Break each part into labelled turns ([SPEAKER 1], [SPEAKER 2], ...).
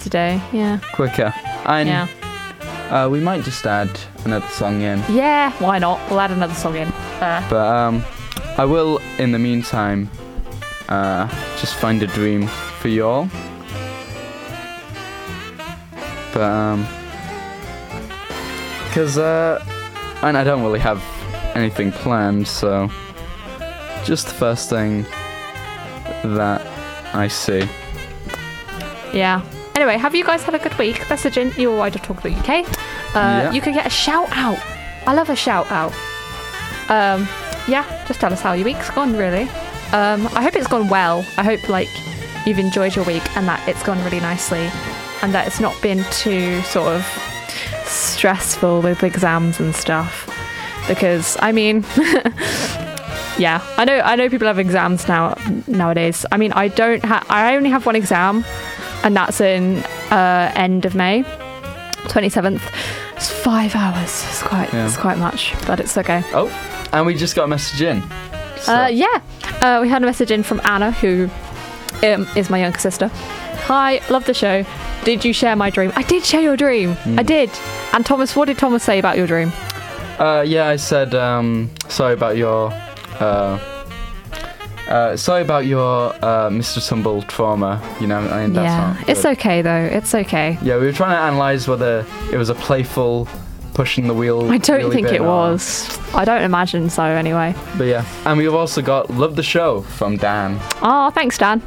[SPEAKER 1] today. Yeah.
[SPEAKER 2] Quicker. And
[SPEAKER 1] Yeah.
[SPEAKER 2] we might just add another song in.
[SPEAKER 1] Yeah, why not? We'll add another song in.
[SPEAKER 2] But I will, in the meantime, just find a dream for you all. But, because, and I don't really have anything planned, so just the first thing that I see.
[SPEAKER 1] Yeah. Anyway, have you guys had a good week? Message in YouAreWideOfTalk.uk. You could get a shout out. I love a shout out. Yeah, just tell us how your week's gone, really. I hope it's gone well. I hope you've enjoyed your week and that it's gone really nicely and that it's not been too sort of stressful with exams and stuff. Because I mean, yeah, I know people have exams nowadays. I mean, I only have one exam, and that's in end of May, 27th. It's 5 hours. It's quite much, but it's okay.
[SPEAKER 2] Oh, and we just got a message in. So.
[SPEAKER 1] We had a message in from Anna, who is my younger sister. Hi, love the show. Did you share my dream? I did share your dream. I did. And Thomas, what did Thomas say about your dream?
[SPEAKER 2] Yeah, I said sorry about your Mr. Tumble trauma. You know, I mean, that's not good.
[SPEAKER 1] It's okay though. It's okay.
[SPEAKER 2] Yeah, we were trying to analyse whether it was a playful pushing the wheel.
[SPEAKER 1] I don't think it was. I don't imagine so anyway.
[SPEAKER 2] But yeah, and we've also got Love the Show from Dan.
[SPEAKER 1] Oh, thanks, Dan.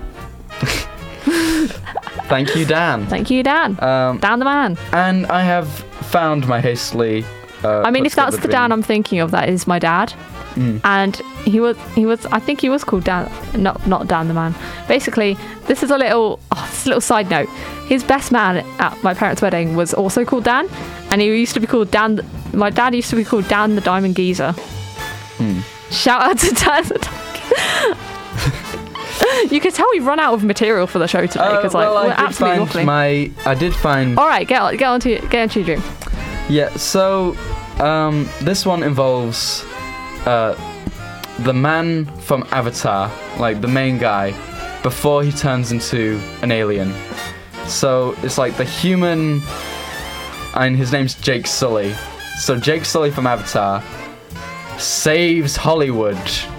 [SPEAKER 2] Thank you, Dan.
[SPEAKER 1] Thank you, Dan. Dan the man.
[SPEAKER 2] And I have found my hastily.
[SPEAKER 1] I mean, if that's the Dan I'm thinking of, that is my dad. And he was. I think he was called Dan, not Dan the man. Basically, this is a little side note. His best man at my parents' wedding was also called Dan, and he used to be called Dan. My dad used to be called Dan the Diamond Geezer. Shout out to Dan the Diamond. You could tell we've run out of material for the show today because we're absolutely waffling.
[SPEAKER 2] I did find.
[SPEAKER 1] All right, get onto your dream.
[SPEAKER 2] Yeah, so this one involves the man from Avatar, like the main guy, before he turns into an alien. So it's like the human, and his name's Jake Sully. So Jake Sully from Avatar saves Hollywood.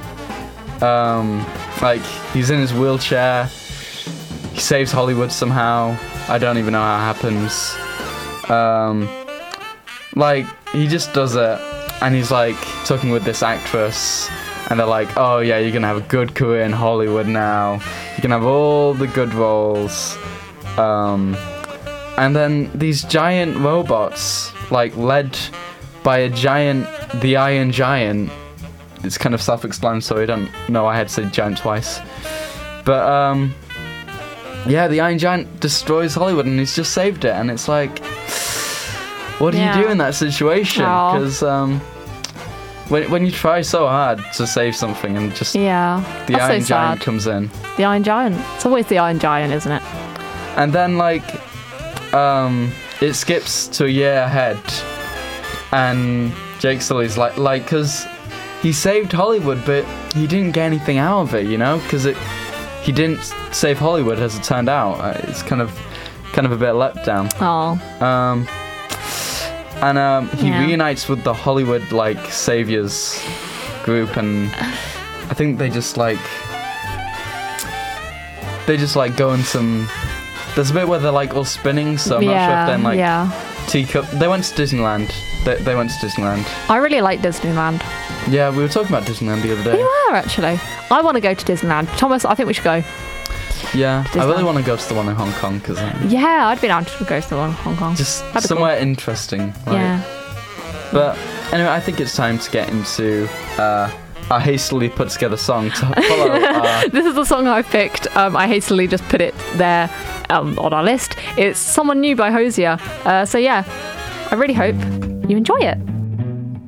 [SPEAKER 2] Like he's in his wheelchair. He saves Hollywood somehow. I don't even know how it happens. Like he just does it, and he's like talking with this actress, and they're like, "Oh yeah, you're gonna have a good career in Hollywood now. You can have all the good roles." And then these giant robots, like led by the Iron Giant. It's kind of self-explanatory. I don't know. I had to say giant twice, but yeah, the Iron Giant destroys Hollywood, and he's just saved it, and it's like. What do you do in that situation? Because when you try so hard to save something and just the Iron Giant comes in.
[SPEAKER 1] The Iron Giant. It's always the Iron Giant, isn't it?
[SPEAKER 2] And then it skips to a year ahead, and Jake Sully's like, because he saved Hollywood, but he didn't get anything out of it, you know? Because he didn't save Hollywood, as it turned out. It's kind of a bit let down.
[SPEAKER 1] Oh.
[SPEAKER 2] And he reunites with the Hollywood saviors group, and I think they just go in some. There's a bit where they're all spinning, so I'm not sure if they're teacup. They went to Disneyland. They went to Disneyland.
[SPEAKER 1] I really like Disneyland.
[SPEAKER 2] Yeah, we were talking about Disneyland the other day.
[SPEAKER 1] We were actually. I want to go to Disneyland. Thomas, I think we should go.
[SPEAKER 2] Yeah, Disneyland. I really want to go to the one in Hong Kong because.
[SPEAKER 1] Yeah, I'd be down to go to the one in Hong Kong.
[SPEAKER 2] Just somewhere interesting. Right? Yeah. But anyway, I think it's time to get into our hastily put together song to follow.
[SPEAKER 1] This is the song I picked. I hastily just put it there on our list. It's Someone New by Hosier. So yeah, I really hope you enjoy it.